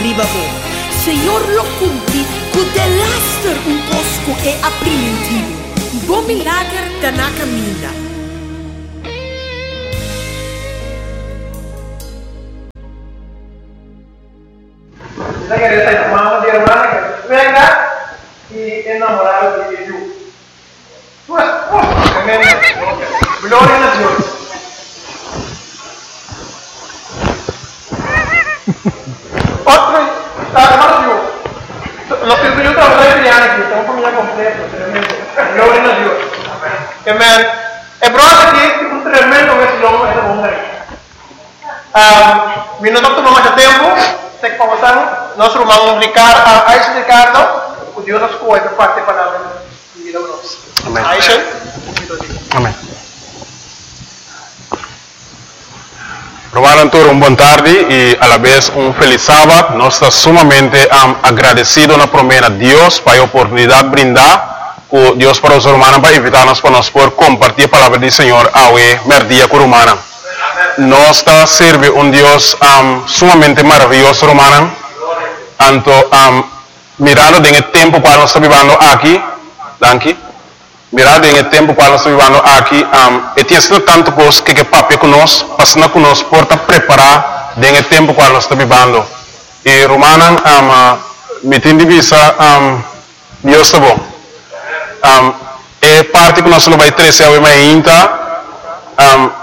arriba vos. Señor lo cumpli, que de laster un posco e apprimentivo. Bo milagre da na camina. Kita queremos mamá de hermana que venga y enamorado de Jesús. Pues, gloria a Dios. Otro, hermano Dios, los que yo trabajo de aquí, tengo familia completa, tremendo. Gloria a Dios. Amén. El problema aquí es un tremendo vecino esta mujer. Vino doctor mamá de tempo. Sei conversando, nosso irmão Ricardo, Aisha Ricardo, o Deus nos cuida para parte palavra de vida nossa. Amém. Aisha. Amém. Romano Antônio, boa tarde e a la vez feliz sábado. Nós estamos sumamente agradecidos na promessa de Deus para a oportunidade de brindar com Deus para os romanos para invitar-nos para nós por compartilhar a palavra do Senhor ao merdia com romana. Nós está serve Deus sumamente maravilhoso, romano. Tanto mirando em tempo para nós estamos vivendo aqui, danke. Mirando em tempo para nós estamos vivendo aqui, e tem sido tanto coisa que papai conosco, passando conosco por preparar em tempo para nós estamos vivendo. E romano, me tem de vista, Deus está bom. É parte que nós não vai trazer ao ainda.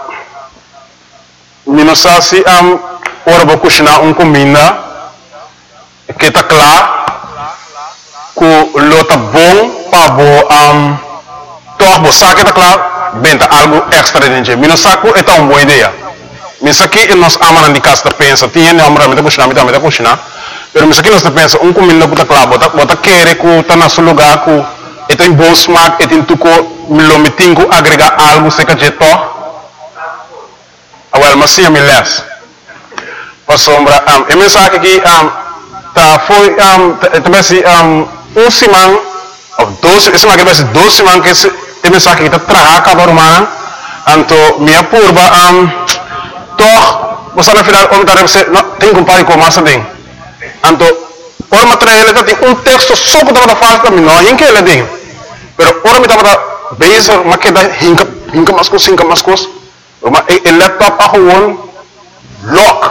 Não sei se ora vou cozinhar comida que está claro que lo está bom para todo você que está claro venda algo extra dentro. Não sei que é uma boa ideia. Não sei que nós amamos de casa pensa tinha não amamos de cozinhar, mas cozinhar. Mas não sei que nós pensa comida que está claro, bota querer que está no seu lugar que tem bom smack, tem tudo lo metingo agregar algo se que jeito. Well, mas sim, me less. Para sombra, a mensagem aqui foi também se semana ou 12, essa semana vai ser 12 semanas que a mensagem aqui está trabalhando cada romana. Então, minha curva, toch, você na final você tem que comparar com mais também. Então, por material ele tem texto só que está falando também, não é que ele tem. Mas ora me está base, mas que dá hinca mais coisas. El laptop a gewoon lock.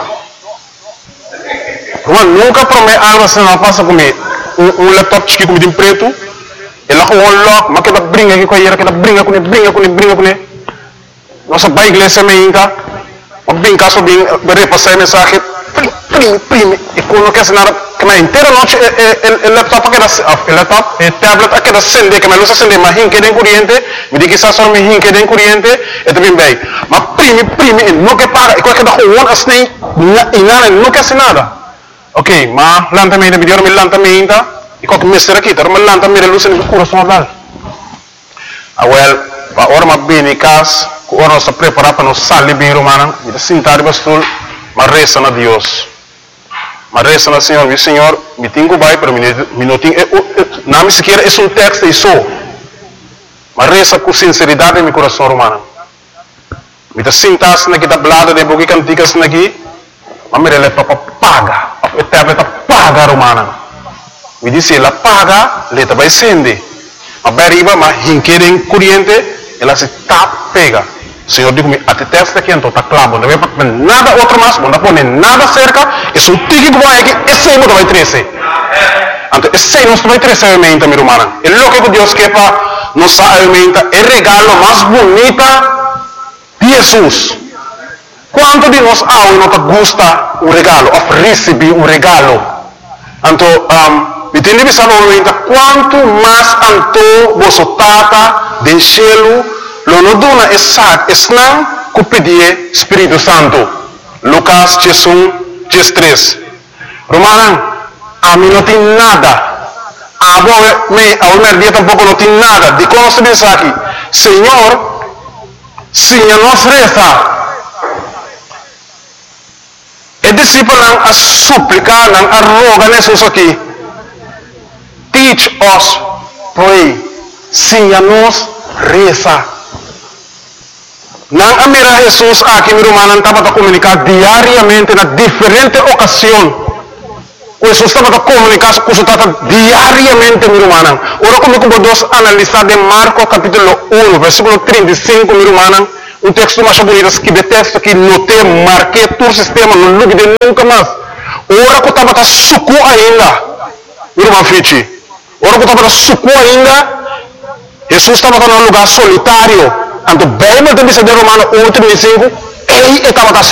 Nunca promete algo assim não passa comigo. Laptop chique como de preto. Ele a gewoon lock, mas que dá brinca aqui com a que dá brinca com ele. Nossa pai igreja me inca. O brinca só bem, repassar mensagem. Prime. E quando quer nada, que na inteira noite el laptop que dá, laptop, tablet que dá acende, que me luz acende, mas hinque de corrente, me diz que só me hinque de corrente, é também bem. Mas prime, não quer pagar, e qualquer da rua assim, e nada, não quer nada. Ok, mas lentamente, me deu lentamente, e qualquer mestre aqui, tá, mas lentamente luz no coração dela. Well, a hora mais bem em casa, a hora nós preparar para nós sair bem romana, me sentar bastul. Mas reza na Deus. Mas reza na Senhor. Senhor, me tenho vai para mim não tenho. Não me sequer é um texto e só. Mas reza com sinceridade em meu coração romano. Me está sentado aqui da blada de boca canticas aqui. Mas me releva para paga. Para paga romana. Me disse ela paga, ela vai acender. Mas beriba, mas hinquerem corrente, ela se tap pega. Senhor digo-me, até testa aqui, então está claro, não vai pôr nada outro mais, não vai pôr nada cerca, e se o tique que vai aqui, esse aí não vai trazer. Então, esse aí não vai trazer a alimenta, minha irmã. É louco que Deus quer para nos alimenta, é o regalo mais bonito de Jesus. Quanto de nós não gosta o regalo, ou receber um regalo? Então, me tem de pensar quanto mais anto você tata de cielo, lo no dona esat esnang ku pedir Espírito Santo. Lucas 3. Romanan, a mim não tem nada. A minha dia tampouco não tem nada. De como se diz aqui, Senhor, se nós reza, e discípulo a suplicar, a rogar Jesus aqui, teach us pray, se nós reza. Nang amira Jesus aqui, meu irmão, estava a comunicar diariamente na diferente ocasião. Jesus estava a comunicar com o Tata diariamente, meu irmão. Ora, como podemos analisar de Marcos capítulo 1, versículo 35, meu irmão, um texto mais bonito que detesto, que notei, marquei todo o sistema, não lugue de nunca mais. Ora, que estava a suco ainda, meu irmão Fichi. Ora, que estava a suco ainda, Jesus estava em um lugar solitário. Então, bem, mas tem que ser de Romano 1, 35, ele estava a